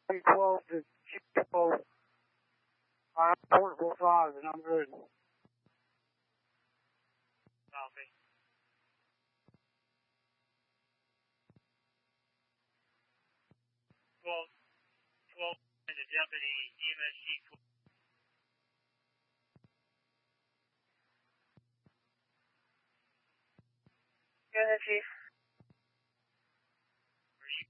12 to G12. I'm 445 and I'm good. Copy. 12 and the deputy EMSG 12. Go ahead, Chief.